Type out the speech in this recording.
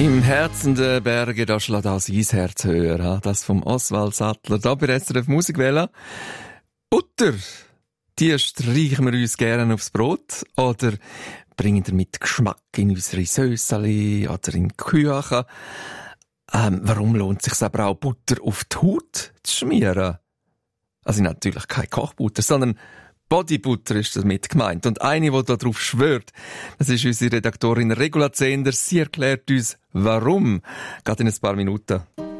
Im Herzen der Berge, da schlägt auch sein Herz höher. Das vom Oswald Sattler, da bei SRF Musikwelle. Butter, die streichen wir uns gerne aufs Brot oder bringen damit Geschmack in unsere Söseli oder in die Küche. Warum lohnt es sich aber auch, Butter auf die Haut zu schmieren? Also natürlich keine Kochbutter, sondern Bodybutter ist damit gemeint. Und eine, die darauf schwört, das ist unsere Redaktorin Regula Zehnder. Sie erklärt uns, warum. Geht in ein paar Minuten.